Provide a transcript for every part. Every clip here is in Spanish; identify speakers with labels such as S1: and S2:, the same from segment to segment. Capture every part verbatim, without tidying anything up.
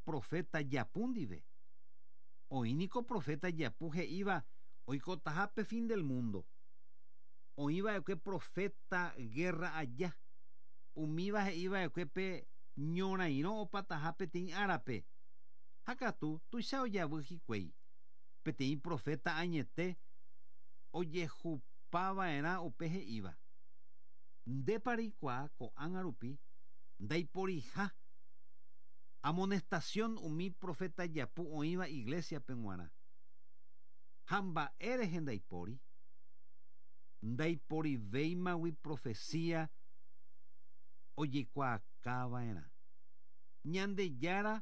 S1: profeta Yapundive. Oíniko profeta Yapu he'íva oikotahápe fin del mundo. Oíva ekue profeta guerra aja. Umíva he'íva ekuepe ñorairõ opataha peteĩ árape. Hakatu tuicha ojavy hikuái. Peteĩ profeta añete ojehupava'erã upe he'íva. Ndépa reikuaa ko'ág̃a rupi ndaiporiha amonestación umi profeta Japu oĩva iglesiape g̃uarã. Ha mba'e rehe ndaipóri. Ndaiporivéimagui profecia ojekuaakava'erã. Ñandejára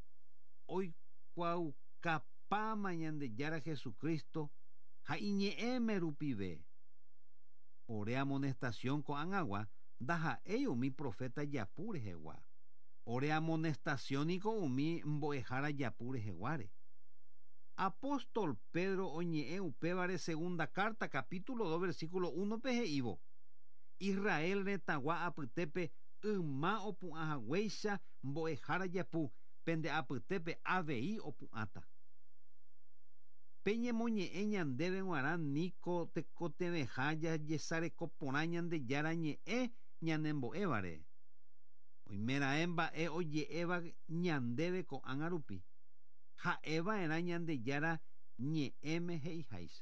S1: oikuaukapáma Ñandejára Jesucristo ha iñe'ẽme rupive. Ore amonestación ko'ág̃agua ndaha'éi umi profeta Japu rehegua. Ore amonestacióniko umi mbo'ehára Japu reheguáre. Apóstol Pedro oñe'ẽ upévare segunda carta capítulo dos versículo uno pe he'ívo. Israel retãgua apytépe yma opu'ãhaguéicha mbo'ehára Japu pende apytépe avei opu'ãta. Peñemoñe'ẽ ñandéve g̃uarã niko tekotevẽha jajesarekoporã Ñandejára ñe'ẽ ñanembo'évare. Oimeraẽ mba'e oje'éva ñandéve ko'ág̃a rupi. Ha'eva'erã Ñandejára ñe'ẽme he'iháicha.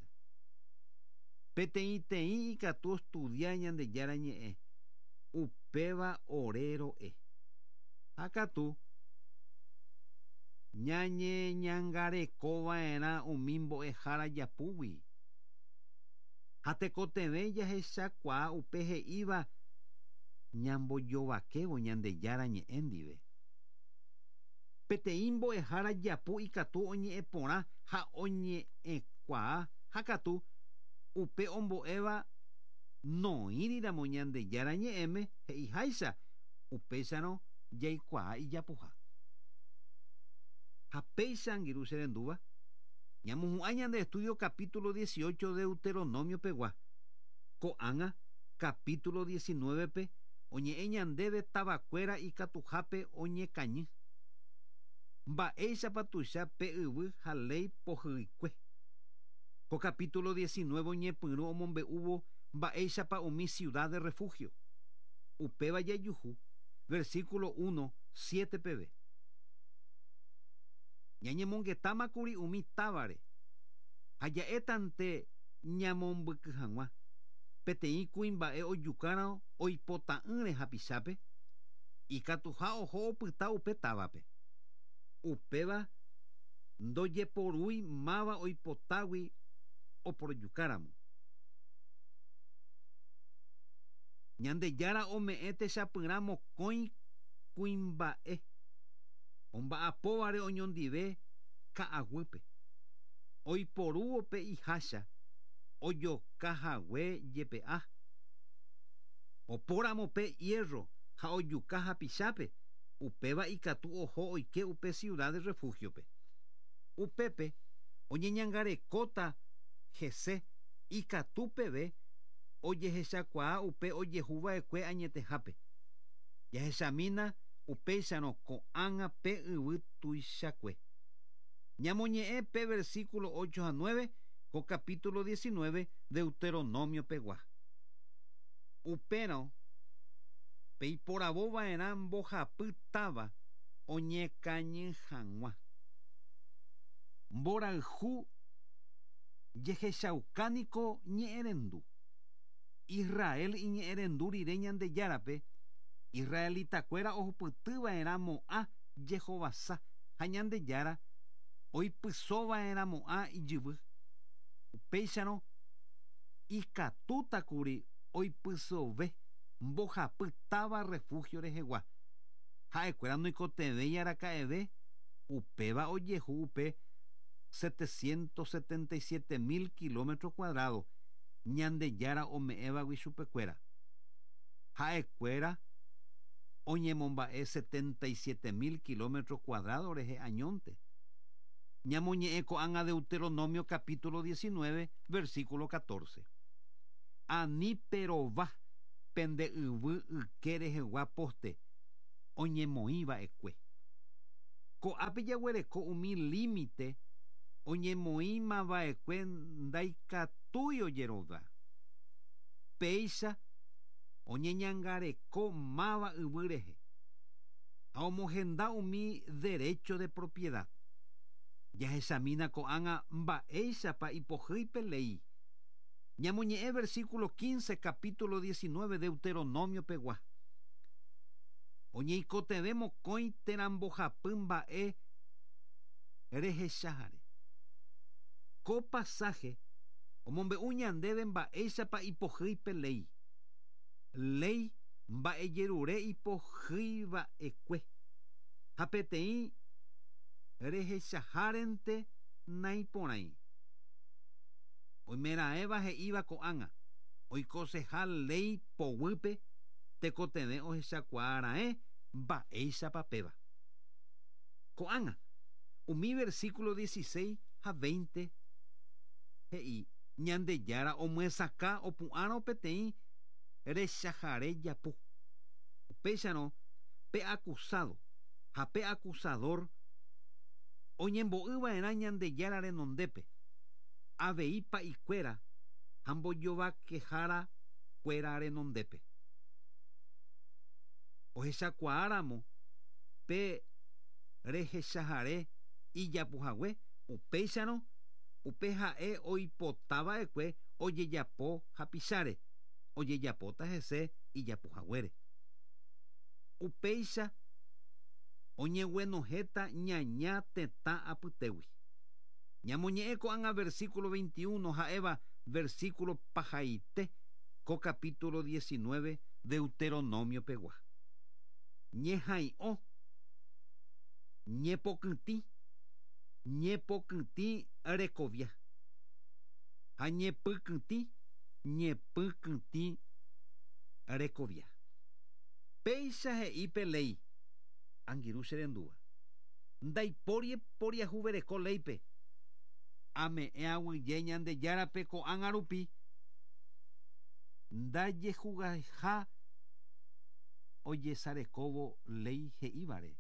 S1: Peteĩteĩ ikatu ostudia Ñandejára ñe'ẽ. Upéva ore ro'e. Hakatu ñañeñangarekova'erã umi mbo'ehára Japúgui. Ha tekotevẽ jahechakuaa upe he'íva ñambojovakévo Ñandejára ñe'ẽ ndive. Peteĩ mbo'ehára Japu ikatu oñe'ẽ porã ha oñe'ẽkuaa. Hakatu upe ombo'éva noĩriramo Ñandejára ñe'ẽme he'iháicha upéicharõ jaikuaa ijapuha. Ha péicha angirũ che rendúva ñamohu'ã ñande estudio capítulo dieciocho Deuteronomio pegua. Ko'ág̃a capítulo diecinueve pe oñe'ẽ ñandéve tavakuéra ikatuhápe oñekañy. Mba'éichapa tuicha pe yvy ha ley pohýikue. Ko capítulo diecinueve oñepyrũ omombe'úvo mba'éichapa umi ciudad de refugio. Upéva jajuhu versículo uno, siete peve. Ñañemongetámakuri umi távare. Ha ja'étante ñamombyky hag̃ua. Peteĩ kuimba'e ojukárõ oipota'ỹre hapichápe. Ikatuha oho opyta upe távape. Upéva ndojeporúi máva oipotágui oporojukáramo. Ñandejára ome'ẽ techapyrã mokõi kuimba'e. Omba'apóvare oñondive ka'aguýpe. Oiporúvo pe ihácha. Ojokahague jepe'a. Opóramo pe hierro ha ojuka hapichápe. Upéva ikatu oho oike upe ciudad de refugiope. Upépe oñeñangarekóta hese ikatúpeve ojehechakuaa upe ojehuva'ekue añetehápe. Jahechamína upéicharõ ko'ág̃a pe yvy tuichakue. Ñamoñe'ẽ pe versículo ocho a nueve ko capítulo diecinueve Deuteronomio pegua. Upérõ peiporavova'erã mbohapy táva oñekañy hag̃ua. Mborayhu jehechaukániko ñe'ẽrendu. Israel iñe'ẽrendu rire Ñandejárape. Israelitakuéra ohupytyva'erã mo'ã jehovasa ha Ñandejára oipysóva'erã mo'ã ijyvy. Upéicharõ ikatútakuri oipysove mbohapy táva refugio rehegua. Ha'ekuéra noikotevéi araka'eve upéva ojehu upe setecientos setenta y siete mil kilómetros cuadrados Ñandejára ome'ẽvagui chupekuéra. Ha'ekuéra oñemomba'e setenta y siete mil kilómetros cuadrados rehe añonte. Ñamoñe'ẽ ko'ág̃a Deuteronomio capítulo diecinueve versículo catorce. Ani perova pende yvy yke rehegua poste oñemoĩva'ekue. Ko'ápe jaguereko umi límite oñemoĩmava'ekue ndaikatúi ojerova. Péicha oñeñangareko máva yvy rehe ha omohenda umi derecho de propiedad. Jahechamína ko'ág̃a mba'éichapa ipohýipe ley. Ñamoñe'ẽ versículo quince capítulo diecinueve Deuteronomio pegua. Oñeikotevẽ mokõi terambohapy mba'e rehecháre. Ko pasaje omombe'u ñandéve mba'éichapa ipohýipe ley. Ley mba'ejerure ipohýiva'ekue. Ha peteĩ rehechahárente naiporãi. Oimeraẽva he'íva ko'ág̃a oikoseha ley poguýpe tekotevẽ ohechakuaara'e mba'éichapa péva. Ko'ág̃a umi versículo dieciséis ha veinte he'i Ñandejára omyesaka opu'ãrõ peteĩ rechahare japu. Upéicharõ pe acusado ha pe acusador oñembo'yva'erã Ñandejára renondépe avei pa'ikuéra ha mbojovakehára kuéra renondépe. Ohechakuaáramo pe rehechahare ijapuhague upéicharõ upe ha'e oipotava'ekue ojejapo hapicháre ojejapóta hese ijapuhaguére. Upéicha oñeguenohéta ñaña tetã apytégui. Ñamoñe'ẽ ko'ág̃a versículo veintiuno ha'éva versículo pahaite ko capítulo diecinueve Deuteronomio pegua. Ñehai'õ ñepokytĩ ñepokytĩ rekovia ha ñepykytĩ ñepykytĩ rekovia. Péicha he'ípe ley angirũ che rendúva ndaipóri poriahuvereko léipe ame'ẽ aguyje Ñandejárape ko'ág̃a rupi ndajehugaiha ojesarekóvo ley he'ívare.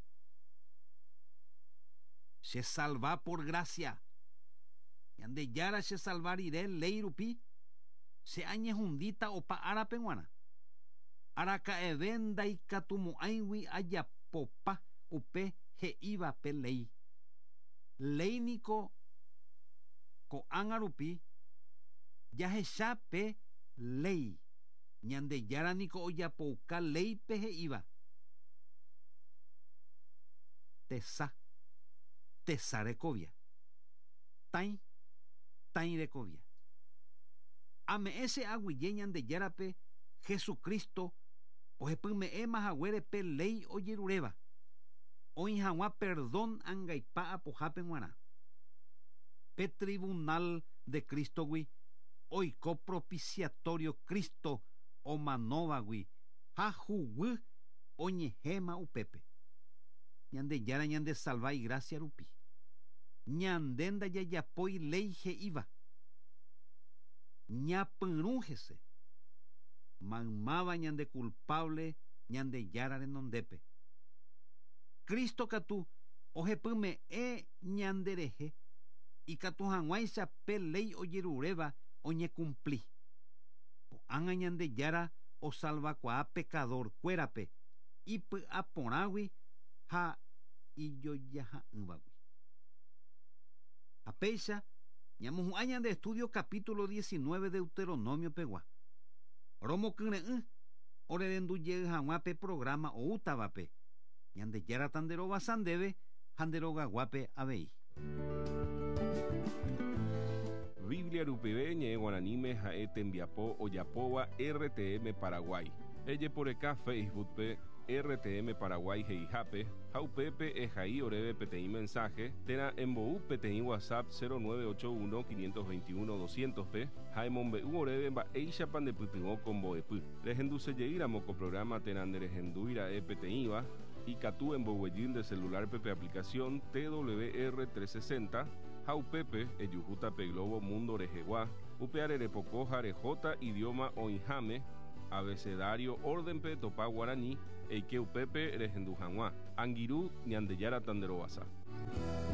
S1: Che salva por gracia. Ñandejára che salvar rire ley rupi che añehundíta opa árape g̃uarã. Araka'eve ndaikatumo'ãigui ajapopa upe he'ívape ley. Ley niko ko'ág̃a rupi jahecha pe ley. Ñandejára niko ojapouka leype he'íva. Tesa tesa rekovia. Tãi tãi rekovia. Ame'ẽ che aguyje Ñandejárape Jesucristo ohepyme'ẽ mahaguére pe ley ojeruréva. Oĩ hag̃ua perdón ãngaipa apohápe g̃uarã. Pe tribunal de Cristogui oiko propiciatorio Cristo omanóvagui ha huguy oñehẽma upépe. Ñandejára ñande salva y gracia rupi. Ñande ndajajapói ley he'íva. Ñapyrũ hese. Maymáva ñande culpable Ñandejára renondépe. Cristo katu ohepyme'ẽ ñanderehe ikatu hag̃uáicha pe ley ojeruréva oñekumpli. Ko'ág̃a Ñandejára osalvakuaa pecador kuérape ipy'a porãgui ha ijojaha'ỹvagui. Apéicha ñamohu'ã ñande estudio capítulo diecinueve Deuteronomio pegua. Romokyre'ỹ orerendujey hag̃ua pe programa oútavape. Ñandejára tanderovasa ndéve ha nderogaguápe avei.
S2: Biblia rupive ñe'ẽ guaraníme ha'e tembiapo ojapóva R T M Paraguay. Ejeporeka Facebookpe R T M Paraguay heihápe ha upépe ehai oréve peteĩ mensaje térã embo'u peteĩ WhatsApp cero nueve ocho uno cinco dos uno doscientos pe ha emombe'u oréve mba'éichapa ndepytyvõ ko mbo'epy. Rehendusejeýramo ko programa térã nderehendúira'e peteĩva ikatu emboguejy nde celularpe pe aplicación T W R trescientos sesenta ha upépe ejuhúta pe Globo Mundo rehegua upe arerepoko ha rehóta idioma oĩháme abecedario órdenpe topa guaraní eike upepe rehenduhag̃ua, angirũ ñandejara tanderovasa.